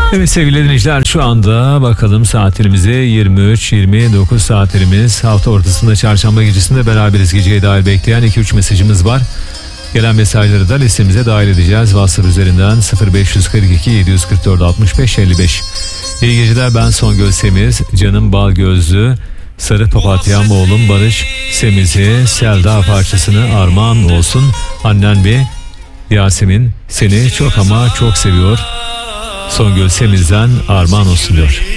Evet sevgili dinleyiciler, şu anda bakalım saatlerimize 23-29 saatlerimiz. Hafta ortasında çarşamba gecesinde beraberiz. Geceye dair bekleyen 2-3 mesajımız var. Gelen mesajları da listemize dahil edeceğiz. WhatsApp üzerinden 0542 744 65 55. İyi geceler, ben Songül Semiz. Canım bal gözlü sarı papatyam oğlum Barış Semiz'e Selda parçasını armağan olsun. Annen ve Yasemin seni çok ama çok seviyor. Songül Semiz'den armağan olsun diyor.